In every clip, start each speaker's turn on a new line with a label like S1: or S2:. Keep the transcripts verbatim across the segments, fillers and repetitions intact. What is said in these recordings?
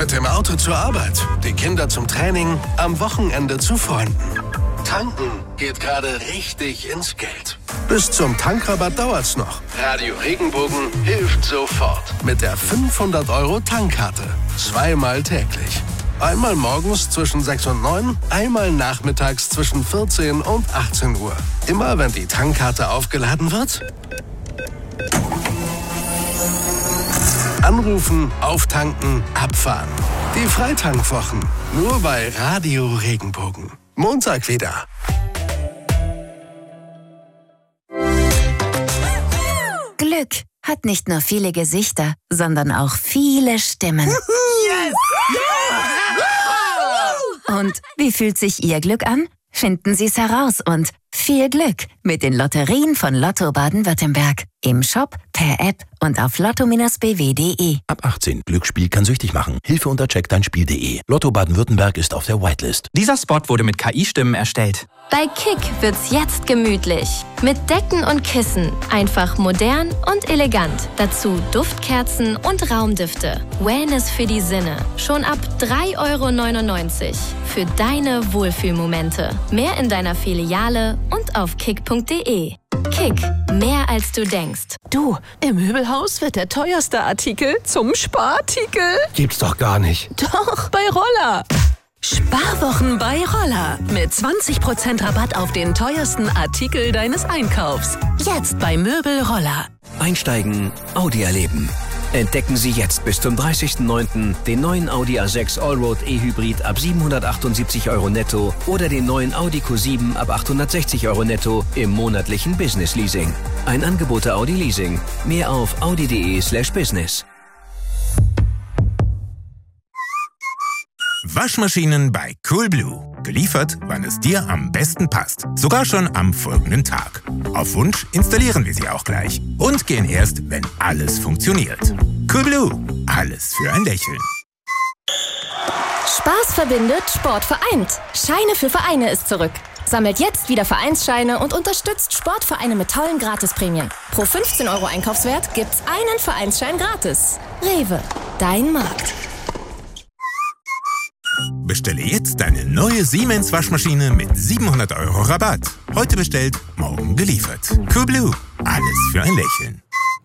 S1: Mit dem Auto zur Arbeit, die Kinder zum Training, am Wochenende zu Freunden. Tanken geht gerade richtig ins Geld. Bis zum Tankrabatt dauert's noch. Radio Regenbogen hilft sofort. Mit der fünfhundert Euro Tankkarte. Zweimal täglich. Einmal morgens zwischen sechs und neun, einmal nachmittags zwischen vierzehn und achtzehn Uhr. Immer wenn die Tankkarte aufgeladen wird, anrufen, auftanken, abfahren. Die Freitankwochen. Nur bei Radio Regenbogen. Montag wieder.
S2: Glück hat nicht nur viele Gesichter, sondern auch viele Stimmen.
S3: Yes!
S2: Und wie fühlt sich Ihr Glück an? Finden Sie es heraus und viel Glück mit den Lotterien von Lotto Baden-Württemberg. Im Shop, per App und auf lotto Bindestrich b w punkt de.
S4: Ab achtzehn. Glücksspiel kann süchtig machen. Hilfe unter check dein spiel punkt de. Lotto Baden-Württemberg ist auf der Whitelist.
S5: Dieser Spot wurde mit K I-Stimmen erstellt.
S6: Bei Kick wird's jetzt gemütlich. Mit Decken und Kissen. Einfach modern und elegant. Dazu Duftkerzen und Raumdüfte. Wellness für die Sinne. Schon ab drei Euro neunundneunzig. Für deine Wohlfühlmomente. Mehr in deiner Filiale und auf kick punkt de. Kick, mehr als du denkst.
S3: Du, im Möbelhaus wird der teuerste Artikel zum Sparartikel.
S1: Gibt's doch gar nicht.
S3: Doch, bei Roller. Sparwochen bei Roller. Mit zwanzig Prozent Rabatt auf den teuersten Artikel deines Einkaufs. Jetzt bei Möbel Roller.
S7: Einsteigen, Audi erleben. Entdecken Sie jetzt bis zum dreißigsten neunten den neuen Audi A sechs Allroad E-Hybrid ab siebenhundertachtundsiebzig Euro netto oder den neuen Audi Q sieben ab achthundertsechzig Euro netto im monatlichen Business Leasing. Ein Angebot der Audi Leasing. Mehr auf audi punkt de slash business.
S8: Waschmaschinen bei Coolblue. Geliefert, wann es dir am besten passt. Sogar schon am folgenden Tag. Auf Wunsch installieren wir sie auch gleich. Und gehen erst, wenn alles funktioniert. Coolblue. Alles für ein Lächeln.
S9: Spaß verbindet, Sport vereint. Scheine für Vereine ist zurück. Sammelt jetzt wieder Vereinsscheine und unterstützt Sportvereine mit tollen Gratisprämien. Pro fünfzehn Euro Einkaufswert gibt's einen Vereinsschein gratis. Rewe, dein Markt.
S8: Bestelle jetzt deine neue Siemens Waschmaschine mit siebenhundert Euro Rabatt. Heute bestellt, morgen geliefert. Coolblue. Alles für ein Lächeln.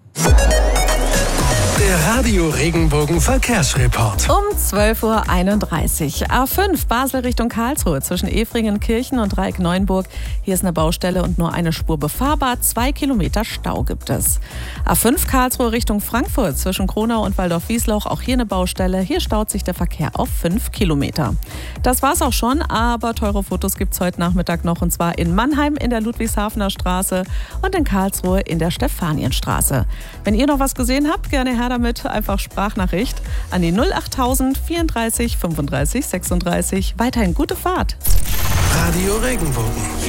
S1: Der Radio Regenbogen Verkehrsreport.
S10: Um zwölf Uhr einunddreißig. A fünf Basel Richtung Karlsruhe zwischen Efringen-Kirchen und Dreieck-Neuenburg. Hier ist eine Baustelle und nur eine Spur befahrbar. Zwei Kilometer Stau gibt es. A fünf Karlsruhe Richtung Frankfurt zwischen Kronau und Waldorf-Wiesloch. Auch hier eine Baustelle. Hier staut sich der Verkehr auf fünf Kilometer. Das war's auch schon, aber teure Fotos gibt's heute Nachmittag noch. Und zwar in Mannheim in der Ludwigshafener Straße und in Karlsruhe in der Stefanienstraße. Wenn ihr noch was gesehen habt, gerne her damit. Einfach Sprachnachricht an die null achttausend vierunddreißig fünfunddreißig sechsunddreißig. Weiterhin gute Fahrt.
S1: Radio Regenbogen.